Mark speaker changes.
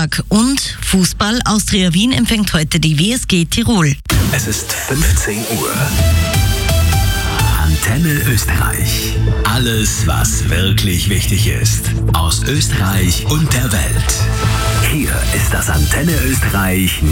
Speaker 1: Donnerstag. Und Fußball. Austria Wien empfängt heute die WSG Tirol.
Speaker 2: Es ist 15 Uhr. Antenne Österreich. Alles, was wirklich wichtig ist. Aus Österreich und der Welt. Hier ist das Antenne Österreich